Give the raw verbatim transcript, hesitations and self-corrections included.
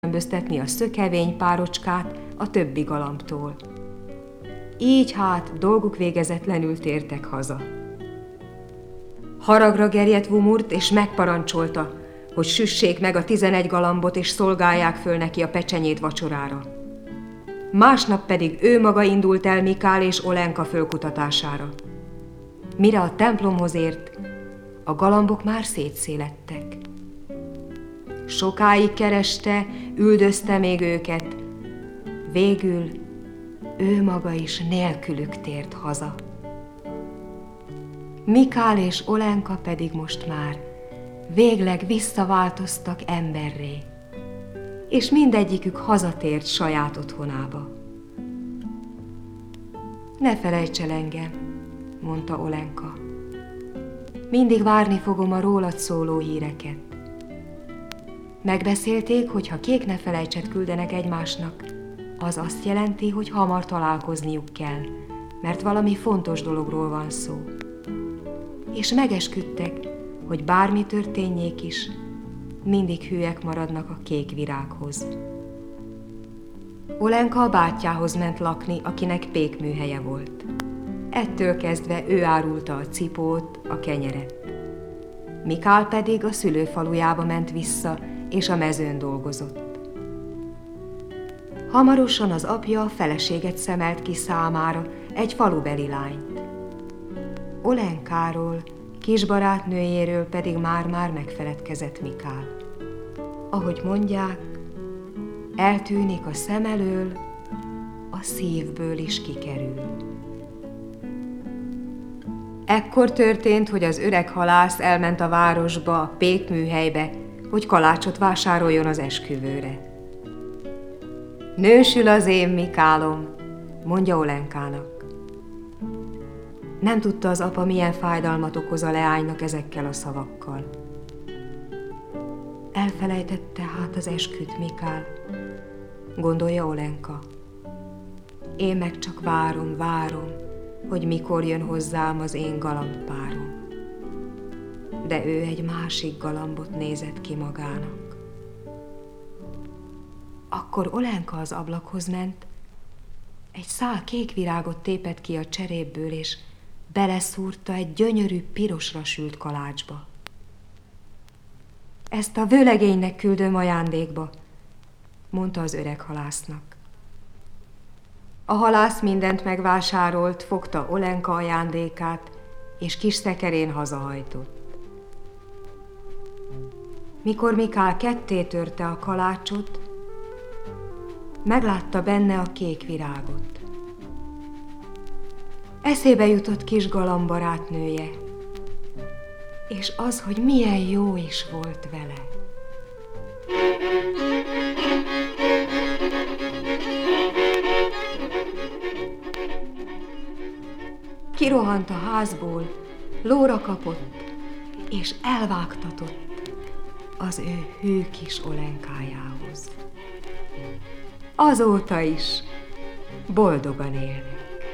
megkülönböztetni a szökevény párocskát a többi galambtól. Így hát dolguk végezetlenül tértek haza. Haragra gerjedt Vumurt, és megparancsolta, hogy süssék meg a tizenegy galambot, és szolgálják föl neki a pecsenyét vacsorára. Másnap pedig ő maga indult el Mikál és Olenka fölkutatására. Mire a templomhoz ért, a galambok már szétszélettek. Sokáig kereste, üldözte még őket, végül ő maga is nélkülük tért haza. Mikál és Olenka pedig most már végleg visszaváltoztak emberré, és mindegyikük hazatért saját otthonába. Ne felejts el engem, mondta Olenka. Mindig várni fogom a rólad szóló híreket. Megbeszélték, hogy ha kék ne felejtset küldenek egymásnak, az azt jelenti, hogy hamar találkozniuk kell, mert valami fontos dologról van szó. És megesküdtek, hogy bármi történjék is, mindig hűek maradnak a kék virághoz. Olenka a bátyjához ment lakni, akinek pékműhelye volt. Ettől kezdve ő árulta a cipót, a kenyeret. Mikál pedig a szülőfalujába ment vissza, és a mezőn dolgozott. Hamarosan az apja feleséget szemelt ki számára, egy falubeli lányt. Olenkáról, kis barátnőjéről pedig már-már megfeledkezett Mikál. Ahogy mondják, eltűnik a szem elől, a szívből is kikerül. Ekkor történt, hogy az öreg halász elment a városba, a pékműhelybe, hogy kalácsot vásároljon az esküvőre. Nősül az én Mikálom, mondja Olenkának. Nem tudta az apa, milyen fájdalmat okoz a leánynak ezekkel a szavakkal. Elfelejtette hát az esküt Mikál, gondolja Olenka. Én meg csak várom, várom, hogy mikor jön hozzám az én galambpárom. De ő egy másik galambot nézett ki magának. Akkor Olenka az ablakhoz ment, egy szál kék virágot tépett ki a cserébből, és beleszúrta egy gyönyörű pirosra sült kalácsba. Ezt a vőlegénynek küldöm ajándékba, mondta az öreg halásznak. A halász mindent megvásárolt, fogta Olenka ajándékát, és kis szekerén hazahajtott. Mikor Mikál ketté törte a kalácsot, meglátta benne a kék virágot. Eszébe jutott kis galamb barátnője, és az, hogy milyen jó is volt vele. Kirohant a házból, lóra kapott, és elvágtatott az ő hű kis Olenkájához. Azóta is boldogan élnek.